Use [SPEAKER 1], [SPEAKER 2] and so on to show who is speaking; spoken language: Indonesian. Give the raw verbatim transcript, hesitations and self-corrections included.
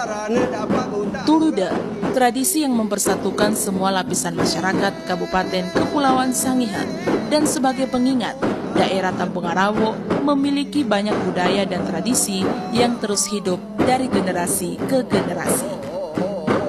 [SPEAKER 1] Tulude, tradisi yang mempersatukan semua lapisan masyarakat Kabupaten Kepulauan Sangihe, dan sebagai pengingat, daerah Tambungarawo memiliki banyak budaya dan tradisi yang terus hidup dari generasi ke generasi.